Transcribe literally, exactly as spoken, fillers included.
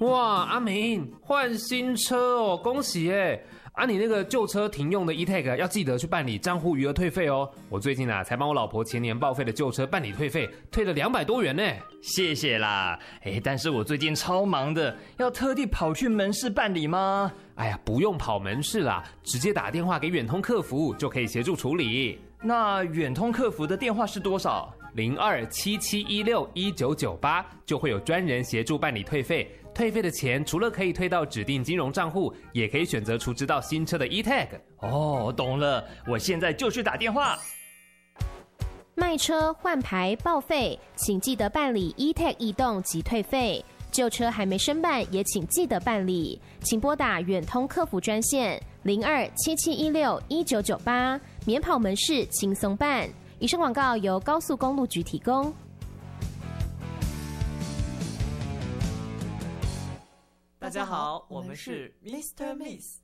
哇，阿明换新车哦，恭喜耶！啊，你那个旧车停用的 E-Tag 要记得去办理账户余额退费哦。我最近啊才帮我老婆前年报废的旧车办理退费，退了两百多元呢。 谢谢啦，哎，但是我最近超忙的，要特地跑去门市办理吗？ 哎呀，不用跑门市啦，直接打电话给远通客服就可以协助处理。 那远通客服的电话是多少？ 零二七七一六一九九八，就会有专人协助办理退费。退费的钱除了可以退到指定金融账户，也可以选择储值到新车的 E-Tag。 哦，懂了，我现在就去打电话。 卖车换牌报废，请记得办理 E-Tag 异动及退费。旧车还没申办，也请记得办理。请拨打远通客服专线零二七七一六一九九八，免跑门市轻松办。以上广告由高速公路局提供。 大家好，我们是 Mister Miss。